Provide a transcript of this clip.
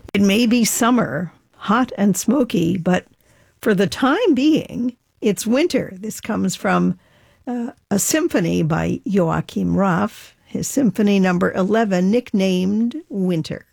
It may be summer, hot and smoky, but for the time being, it's winter. This comes from a symphony by Joachim Raff, his symphony number 11, nicknamed Winter.